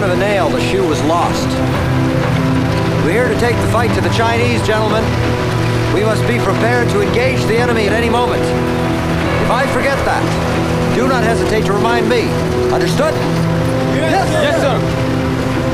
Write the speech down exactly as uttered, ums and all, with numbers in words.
one of a nail, the shoe was lost. We're here to take the fight to the Chinese, gentlemen. We must be prepared to engage the enemy at any moment. If I forget that, do not hesitate to remind me. Understood? Yes, yes, sir.